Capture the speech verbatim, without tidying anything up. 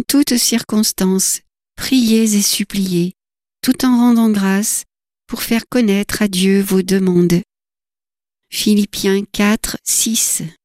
En toutes circonstances, priez et suppliez, tout en rendant grâce, pour faire connaître à Dieu vos demandes. Philippiens quatre, six.